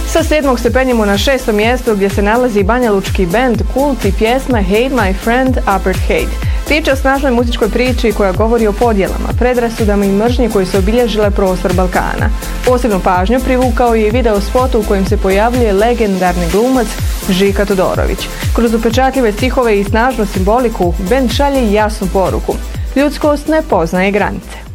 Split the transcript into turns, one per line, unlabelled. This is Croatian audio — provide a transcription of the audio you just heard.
Sa 7. se penjemo na 6. mjesto gdje se nalazi banjalučki bend Kult i pjesma Hate My Friend Apartheid. Priča o snažnoj muzičkoj priči koja govori o podjelama, predrasudama i mržnji koji su obilježile prostor Balkana. Posebnu pažnju privukao je video spot u kojem se pojavljuje legendarni glumac Žika Todorović. Kroz upečatljive stihove i snažnu simboliku, bend šalje jasnu poruku. Ljudskost ne poznaje granice.